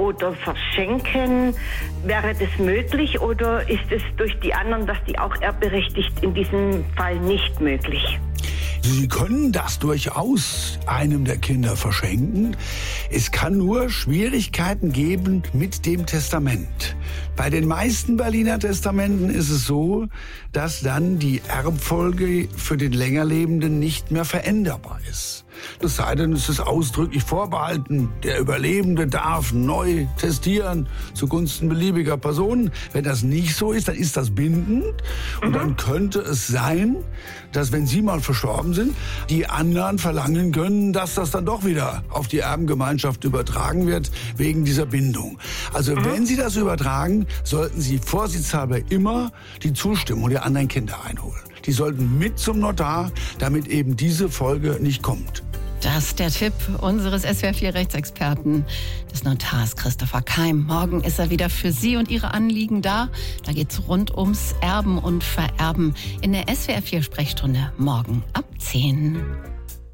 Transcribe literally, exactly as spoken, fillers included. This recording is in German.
oder verschenken. Wäre das möglich oder ist es durch die anderen, dass die auch erbberechtigt, in diesem Fall nicht möglich? Sie können das durchaus einem der Kinder verschenken. Es kann nur Schwierigkeiten geben mit dem Testament. Bei den meisten Berliner Testamenten ist es so, dass dann die Erbfolge für den Längerlebenden nicht mehr veränderbar ist. Es sei denn, es ist ausdrücklich vorbehalten, der Überlebende darf neu testieren zugunsten beliebiger Personen. Wenn das nicht so ist, dann ist das bindend. Und mhm. dann könnte es sein, dass wenn Sie mal verstorben sind, die anderen verlangen können, dass das dann doch wieder auf die Erbengemeinschaft übertragen wird, wegen dieser Bindung. Also mhm. wenn Sie das übertragen, sollten Sie vorsichtshalber immer die Zustimmung der anderen Kinder einholen. Die sollten mit zum Notar, damit eben diese Folge nicht kommt. Das ist der Tipp unseres S W R vier Rechtsexperten, des Notars Christopher Keim. Morgen ist er wieder für Sie und Ihre Anliegen da. Da geht es rund ums Erben und Vererben in der S W R vier Sprechstunde morgen ab zehn.